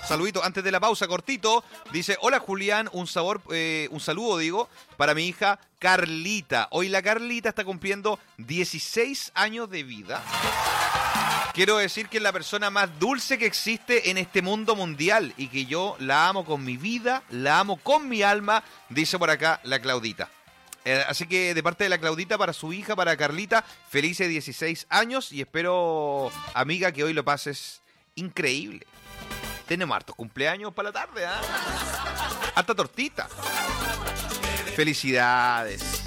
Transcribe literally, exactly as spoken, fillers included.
Saludito antes de la pausa, cortito. Dice, hola Julián, un sabor, eh, un saludo, digo, para mi hija Carlita. Hoy la Carlita está cumpliendo dieciséis años de vida. Quiero decir que es la persona más dulce que existe en este mundo mundial y que yo la amo con mi vida, la amo con mi alma, dice por acá la Claudita. Eh, así que de parte de la Claudita para su hija, para Carlita, felices dieciséis años y espero, amiga, que hoy lo pases increíble. Tenemos hartos cumpleaños para la tarde, ¿ah? ¿eh? Harta tortita. Felicidades.